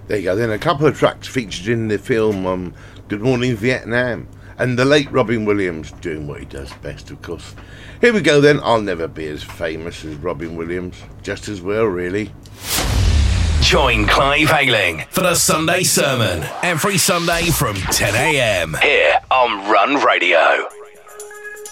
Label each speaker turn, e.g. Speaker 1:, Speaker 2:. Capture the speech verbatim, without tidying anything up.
Speaker 1: There you go. Then a couple of tracks featured in the film um, Good Morning Vietnam, and the late Robin Williams doing what he does best, of course. Here we go then. I'll never be as famous as Robin Williams. Just as well, really.
Speaker 2: Join Clive Ayling for the Sunday Sermon every Sunday from ten a.m. here on Run Radio.